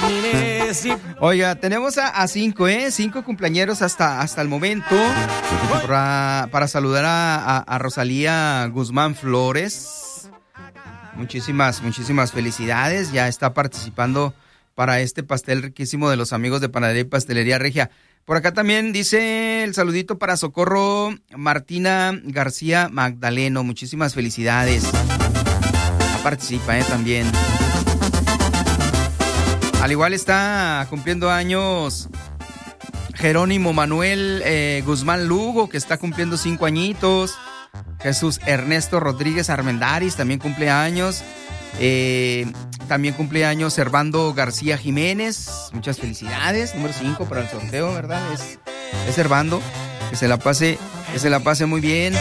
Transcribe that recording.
Oiga, tenemos a 5, 5 cumpleañeros hasta el momento. Para saludar a Rosalía Guzmán Flores. Muchísimas felicidades. Ya está participando para este pastel riquísimo de los amigos de Panadería y Pastelería Regia. Por acá también dice el saludito para Socorro Martina García Magdaleno. Muchísimas felicidades. Participa también. Al igual está cumpliendo años Jerónimo Manuel Guzmán Lugo, que está cumpliendo 5 añitos. Jesús Ernesto Rodríguez Armendáriz también cumple años. También cumple años Servando García Jiménez. Muchas felicidades. Número 5 para el sorteo, ¿verdad? Es Servando. Que se la pase muy bien.